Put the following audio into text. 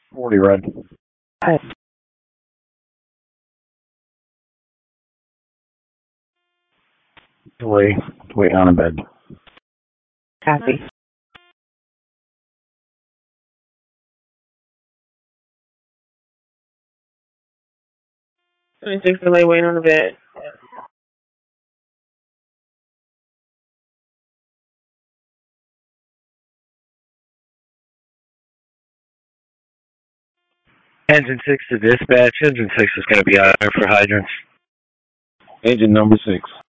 40 red. Hi. Delay on a bed. Copy. 26 delay waiting on the bed. Engine 6 to dispatch. Engine 6 is going to be out there for hydrants. Engine number 6.